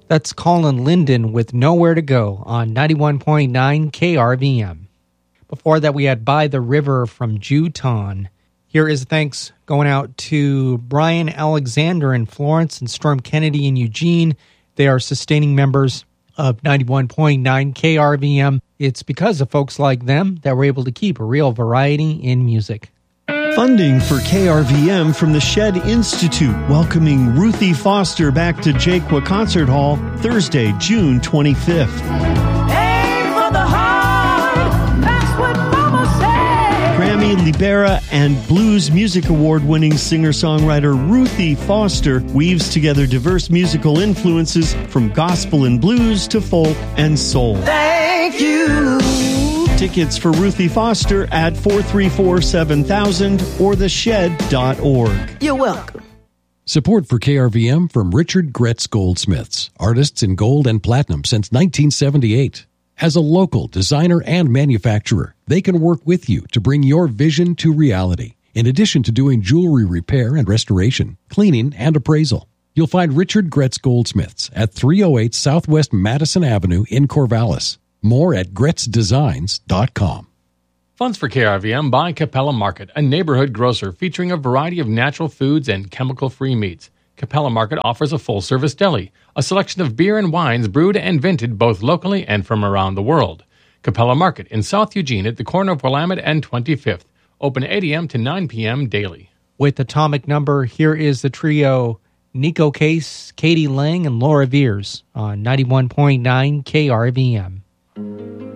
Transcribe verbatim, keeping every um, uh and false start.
That's Colin Linden with Nowhere to Go on ninety-one point nine K R V M. Before that, we had By the River from Juton. Here is thanks going out to Brian Alexander in Florence and Storm Kennedy in Eugene. They are sustaining members of ninety-one point nine K R V M. It's because of folks like them that we're able to keep a real variety in music. Funding for K R V M from the Shed Institute, welcoming Ruthie Foster back to Jaquaa Concert Hall Thursday, June twenty-fifth. Aim for the heart, that's what Mama said. Grammy, Libera, and Blues Music Award-winning singer-songwriter Ruthie Foster weaves together diverse musical influences from gospel and blues to folk and soul. Thank you. Tickets for Ruthie Foster at four three four, seven thousand or the shed dot org. You're welcome. Support for K R V M from Richard Gretz Goldsmiths, artists in gold and platinum since nineteen seventy-eight. As a local designer and manufacturer, they can work with you to bring your vision to reality, in addition to doing jewelry repair and restoration, cleaning, and appraisal. You'll find Richard Gretz Goldsmiths at three oh eight Southwest Madison Avenue in Corvallis. More at gretz designs dot com. Funds for K R V M by Capella Market, a neighborhood grocer featuring a variety of natural foods and chemical-free meats. Capella Market offers a full-service deli, a selection of beer and wines brewed and vented both locally and from around the world. Capella Market in South Eugene at the corner of Willamette and twenty-fifth. Open eight a.m. to nine p.m. daily. With Atomic Number, here is the trio Nico Case, Katie Lang, and Laura Veers on ninety-one point nine K R V M.